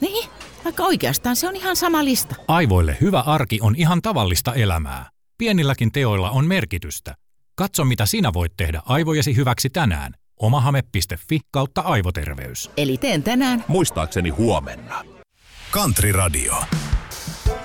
Niin, vaikka oikeastaan se on ihan sama lista. Aivoille hyvä arki on ihan tavallista elämää. Pienilläkin teoilla on merkitystä. Katso, mitä sinä voit tehdä aivojesi hyväksi tänään. omahame.fi/aivoterveys. Eli teen tänään. Muistaakseni huomenna. Country Radio.